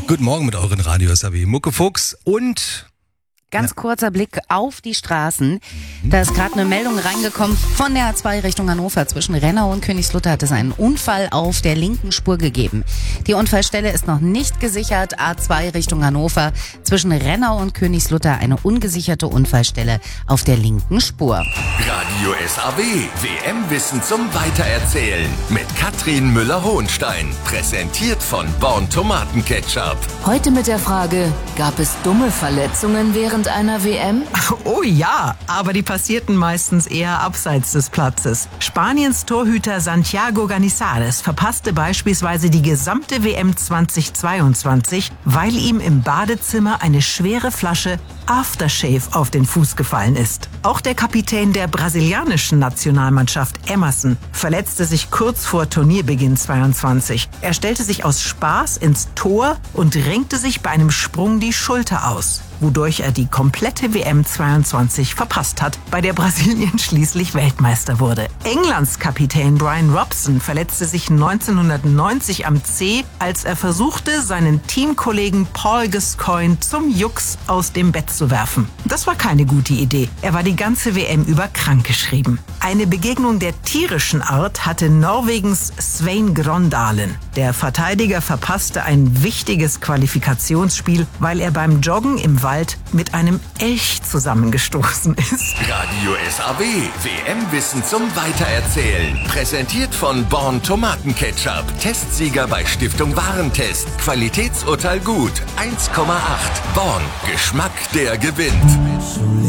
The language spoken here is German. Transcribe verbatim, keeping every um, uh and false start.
Guten Morgen mit euren Radios, wie Mucke Fuchs und... Ganz kurzer Blick auf die Straßen. Da ist gerade eine Meldung reingekommen von der A zwei Richtung Hannover. Zwischen Rennau und Königslutter hat es einen Unfall auf der linken Spur gegeben. Die Unfallstelle ist noch nicht gesichert. A zwei Richtung Hannover. Zwischen Rennau und Königslutter eine ungesicherte Unfallstelle auf der linken Spur. Radio S A W, W M-Wissen zum Weitererzählen mit Katrin Müller-Hohenstein. Präsentiert von Born Tomatenketchup. Heute mit der Frage, gab es dumme Verletzungen während einer W M? Oh ja, aber die passierten meistens eher abseits des Platzes. Spaniens Torhüter Santiago Canizares verpasste beispielsweise die gesamte W M zweitausendzweiundzwanzig, weil ihm im Badezimmer eine schwere Flasche Aftershave auf den Fuß gefallen ist. Auch der Kapitän der brasilianischen Nationalmannschaft Emerson verletzte sich kurz vor Turnierbeginn zweiundzwanzig. Er stellte sich aus Spaß ins Tor und renkte sich bei einem Sprung die Schulter aus, wodurch er die komplette W M zweiundzwanzig verpasst hat, bei der Brasilien schließlich Weltmeister wurde. Englands Kapitän Brian Robson verletzte sich neunzehnhundertneunzig am Zeh, als er versuchte, seinen Teamkollegen Paul Gascoigne zum Jux aus dem Bett zu werfen. Das war keine gute Idee. Er war die ganze W M über krankgeschrieben. Eine Begegnung der tierischen Art hatte Norwegens Svein Grøndalen. Der Verteidiger verpasste ein wichtiges Qualifikationsspiel, weil er beim Joggen im Wald mit einem Elch zusammengestoßen ist. Radio S A W, W M-Wissen zum Weitererzählen. Präsentiert von Born Tomatenketchup. Testsieger bei Stiftung Warentest. Qualitätsurteil gut. eins Komma acht. Born. Geschmack, der gewinnt.